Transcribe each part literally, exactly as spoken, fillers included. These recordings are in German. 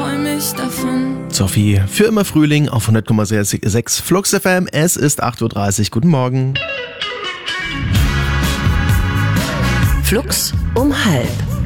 träum ich davon. Sophie, für immer Frühling auf hundert Komma sechs Flux F M. Es ist acht Uhr dreißig. Guten Morgen. Flux um halb.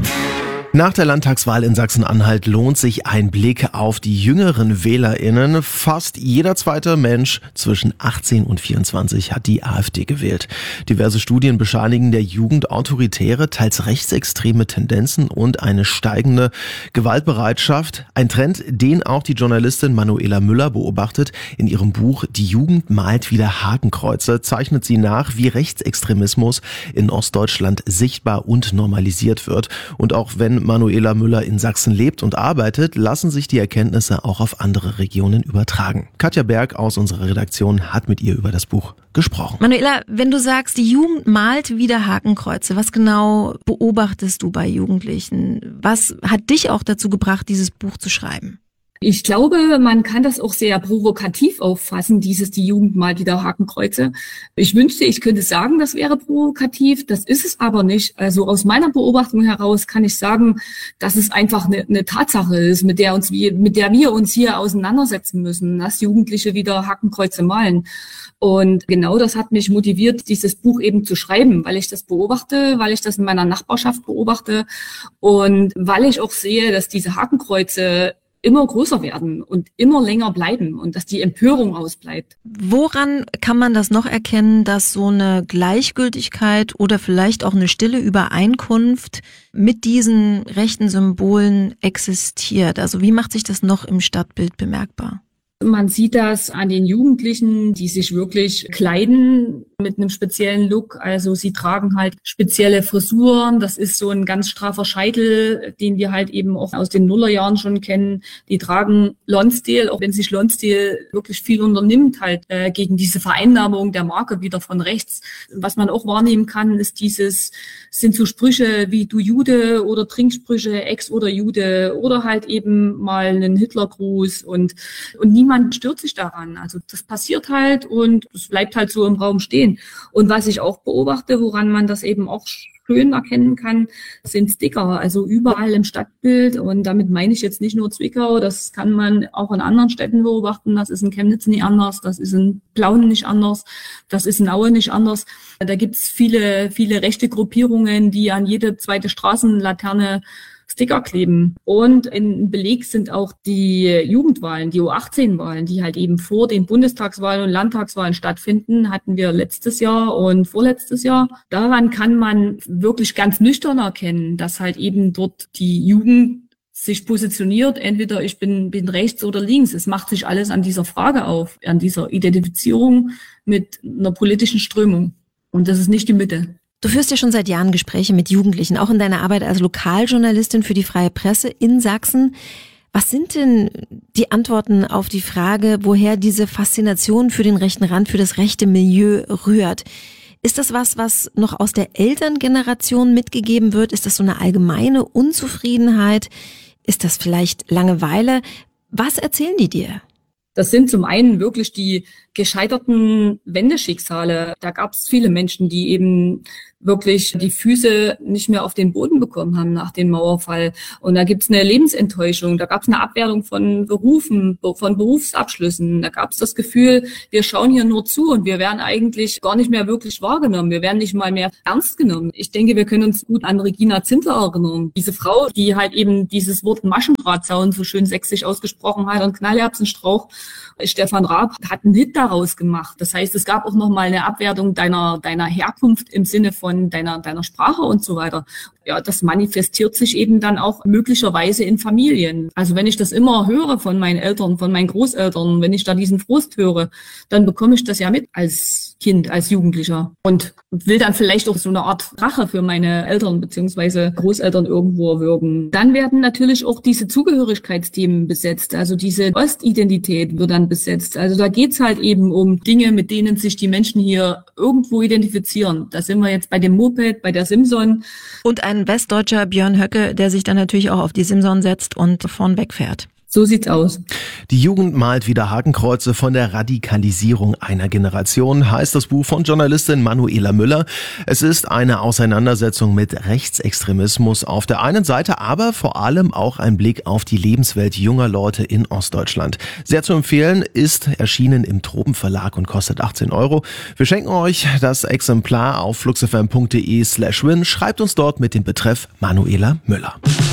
Nach der Landtagswahl in Sachsen-Anhalt lohnt sich ein Blick auf die jüngeren WählerInnen. Fast jeder zweite Mensch zwischen achtzehn und vierundzwanzig hat die AfD gewählt. Diverse Studien bescheinigen der Jugend autoritäre, teils rechtsextreme Tendenzen und eine steigende Gewaltbereitschaft. Ein Trend, den auch die Journalistin Manuela Müller beobachtet. In ihrem Buch Die Jugend malt wieder Hakenkreuze zeichnet sie nach, wie Rechtsextremismus in Ostdeutschland sichtbar und normalisiert wird. Und auch wenn Manuela Müller in Sachsen lebt und arbeitet, lassen sich die Erkenntnisse auch auf andere Regionen übertragen. Katja Berg aus unserer Redaktion hat mit ihr über das Buch gesprochen. Manuela, wenn du sagst, die Jugend malt wieder Hakenkreuze, was genau beobachtest du bei Jugendlichen? Was hat dich auch dazu gebracht, dieses Buch zu schreiben? Ich glaube, man kann das auch sehr provokativ auffassen, dieses die Jugend mal wieder Hakenkreuze. Ich wünschte, ich könnte sagen, das wäre provokativ, das ist es aber nicht. Also aus meiner Beobachtung heraus kann ich sagen, dass es einfach eine, eine Tatsache ist, mit der uns wir, mit der wir uns hier auseinandersetzen müssen, dass Jugendliche wieder Hakenkreuze malen. Und genau das hat mich motiviert, dieses Buch eben zu schreiben, weil ich das beobachte, weil ich das in meiner Nachbarschaft beobachte und weil ich auch sehe, dass diese Hakenkreuze immer größer werden und immer länger bleiben und dass die Empörung ausbleibt. Woran kann man das noch erkennen, dass so eine Gleichgültigkeit oder vielleicht auch eine stille Übereinkunft mit diesen rechten Symbolen existiert? Also wie macht sich das noch im Stadtbild bemerkbar? Man sieht das an den Jugendlichen, die sich wirklich kleiden mit einem speziellen Look. Also sie tragen halt spezielle Frisuren. Das ist so ein ganz straffer Scheitel, den wir halt eben auch aus den Nullerjahren schon kennen. Die tragen Lonsdale, auch wenn sich Lonsdale wirklich viel unternimmt, halt äh, gegen diese Vereinnahmung der Marke wieder von rechts. Was man auch wahrnehmen kann, ist dieses, sind so Sprüche wie du Jude oder Trinksprüche, Ex oder Jude oder halt eben mal einen Hitlergruß und, und niemand stört sich daran. Also das passiert halt und es bleibt halt so im Raum stehen. Und was ich auch beobachte, woran man das eben auch schön erkennen kann, sind Sticker, also überall im Stadtbild. Und damit meine ich jetzt nicht nur Zwickau, das kann man auch in anderen Städten beobachten. Das ist in Chemnitz nicht anders, das ist in Plauen nicht anders, das ist in Aue nicht anders. Da gibt's viele, viele rechte Gruppierungen, die an jede zweite Straßenlaterne Sticker kleben. Und ein Beleg sind auch die Jugendwahlen, die U achtzehn Wahlen, die halt eben vor den Bundestagswahlen und Landtagswahlen stattfinden, hatten wir letztes Jahr und vorletztes Jahr. Daran kann man wirklich ganz nüchtern erkennen, dass halt eben dort die Jugend sich positioniert, entweder ich bin, bin rechts oder links. Es macht sich alles an dieser Frage auf, an dieser Identifizierung mit einer politischen Strömung. Und das ist nicht die Mitte. Du führst ja schon seit Jahren Gespräche mit Jugendlichen, auch in deiner Arbeit als Lokaljournalistin für die Freie Presse in Sachsen. Was sind denn die Antworten auf die Frage, woher diese Faszination für den rechten Rand, für das rechte Milieu rührt? Ist das was, was noch aus der Elterngeneration mitgegeben wird? Ist das so eine allgemeine Unzufriedenheit? Ist das vielleicht Langeweile? Was erzählen die dir? Das sind zum einen wirklich die gescheiterten Wendeschicksale. Da gab es viele Menschen, die eben wirklich die Füße nicht mehr auf den Boden bekommen haben nach dem Mauerfall. Und da gibt's eine Lebensenttäuschung, da gab's eine Abwertung von Berufen, von Berufsabschlüssen. Da gab's das Gefühl, wir schauen hier nur zu und wir werden eigentlich gar nicht mehr wirklich wahrgenommen. Wir werden nicht mal mehr ernst genommen. Ich denke, wir können uns gut an Regina Zindler erinnern. Diese Frau, die halt eben dieses Wort Maschendrahtzaun so schön sächsisch ausgesprochen hat und Knallerbsenstrauch. Stefan Raab hat einen Hit daraus gemacht. Das heißt, es gab auch noch mal eine Abwertung deiner deiner Herkunft im Sinne von deiner deiner Sprache und so weiter. Ja, das manifestiert sich eben dann auch möglicherweise in Familien. Also wenn ich das immer höre von meinen Eltern, von meinen Großeltern, wenn ich da diesen Frust höre, dann bekomme ich das ja mit als Kind, als Jugendlicher und will dann vielleicht auch so eine Art Rache für meine Eltern beziehungsweise Großeltern irgendwo erwirken. Dann werden natürlich auch diese Zugehörigkeitsthemen besetzt, also diese Ostidentität wird dann besetzt. Also da geht's halt eben um Dinge, mit denen sich die Menschen hier irgendwo identifizieren. Da sind wir jetzt bei dem Moped, bei der Simson. Und ein westdeutscher Björn Höcke, der sich dann natürlich auch auf die Simson setzt und vorn wegfährt. So sieht's aus. Die Jugend malt wieder Hakenkreuze von der Radikalisierung einer Generation, heißt das Buch von Journalistin Manuela Müller. Es ist eine Auseinandersetzung mit Rechtsextremismus auf der einen Seite, aber vor allem auch ein Blick auf die Lebenswelt junger Leute in Ostdeutschland. Sehr zu empfehlen, ist erschienen im Tropenverlag und kostet achtzehn Euro. Wir schenken euch das Exemplar auf fluxfm punkt de slash win. Schreibt uns dort mit dem Betreff Manuela Müller.